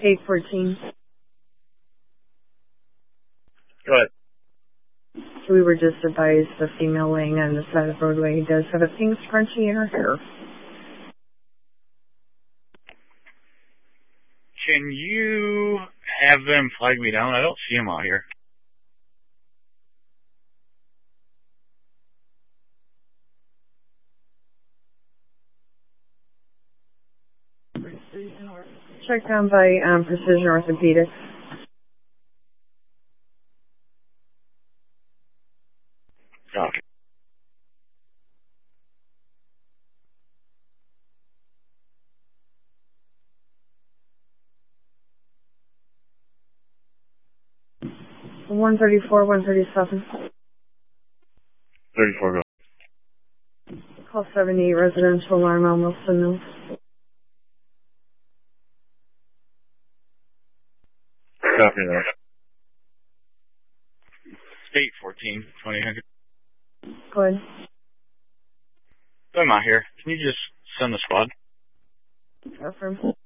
814. Go ahead. We were just advised the female laying on the side of the roadway does have a pink scrunchie in her hair. Can you have them flag me down? I don't see them out here. Check down by Precision Orthopedics. Okay. The 134, 137. 34, go. Call 78 residential alarm on Wilson Mills. Copy that. 814, 2000. Go ahead. I'm out here. Can you just send the squad? Affirm.